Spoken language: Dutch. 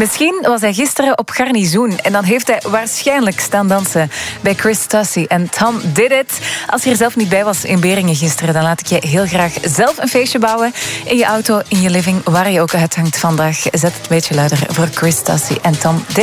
Misschien was hij gisteren op garnizoen en dan heeft hij waarschijnlijk staan dansen bij Chris Tassi en Tom Did It. Als je er zelf niet bij was in Beringen gisteren, dan laat ik je heel graag zelf een feestje bouwen. In je auto, in je living, waar je ook uithangt vandaag. Zet het een beetje luider voor Chris Tassi en Tom Did It.